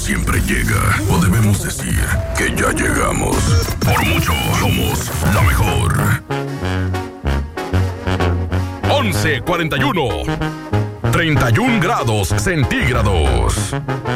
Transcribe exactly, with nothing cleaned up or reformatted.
siempre llega, o debemos decir que ya llegamos. Por mucho, somos la mejor. once cuarenta y uno. treinta y un grados centígrados.